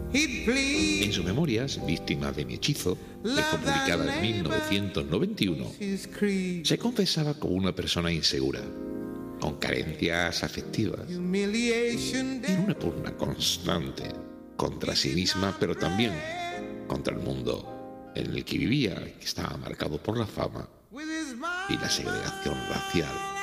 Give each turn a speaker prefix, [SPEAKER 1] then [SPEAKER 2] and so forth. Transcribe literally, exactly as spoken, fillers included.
[SPEAKER 1] En sus memorias, Víctima de mi hechizo, que fue publicada en mil novecientos noventa y uno, se confesaba como una persona insegura, con carencias afectivas, en una pugna constante contra sí misma, pero también contra el mundo en el que vivía, que estaba marcado por la fama y la segregación racial.